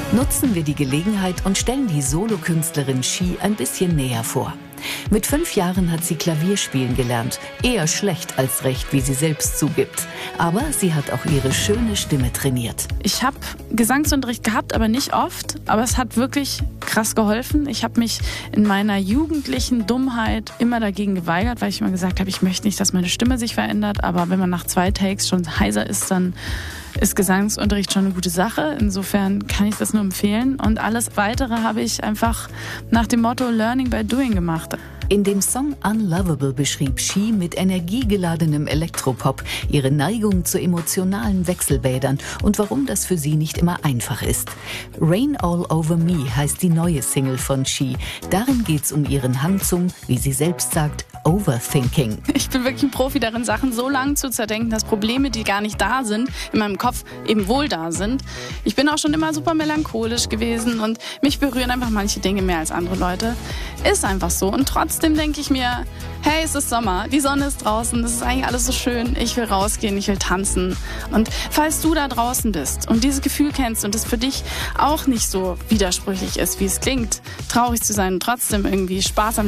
Nutzen wir die Gelegenheit und stellen die Solokünstlerin She ein bisschen näher vor. Mit 5 Jahren hat sie Klavier spielen gelernt. Eher schlecht als recht, wie sie selbst zugibt. Aber sie hat auch ihre schöne Stimme trainiert. Ich habe Gesangsunterricht gehabt, aber nicht oft. Aber es hat wirklich krass geholfen. Ich habe mich in meiner jugendlichen Dummheit immer dagegen geweigert, weil ich immer gesagt habe, ich möchte nicht, dass meine Stimme sich verändert. Aber wenn man nach 2 Takes schon heiser ist, dann ist Gesangsunterricht schon eine gute Sache. Insofern kann ich das nur empfehlen. Und alles Weitere habe ich einfach nach dem Motto Learning by Doing gemacht. In dem Song Unlovable beschrieb She mit energiegeladenem Elektropop ihre Neigung zu emotionalen Wechselbädern und warum das für sie nicht immer einfach ist. Rain All Over Me heißt die neue Single von She. Darin geht's um ihren Hang zum, wie sie selbst sagt, Overthinking. Ich bin wirklich ein Profi darin, Sachen so lange zu zerdenken, dass Probleme, die gar nicht da sind, in meinem Kopf eben wohl da sind. Ich bin auch schon immer super melancholisch gewesen und mich berühren einfach manche Dinge mehr als andere Leute. Ist einfach so. Und trotzdem denke ich mir, hey, es ist Sommer, die Sonne ist draußen, es ist eigentlich alles so schön, ich will rausgehen, ich will tanzen. Und falls du da draußen bist und dieses Gefühl kennst und es für dich auch nicht so widersprüchlich ist, wie es klingt, traurig zu sein und trotzdem irgendwie Spaß am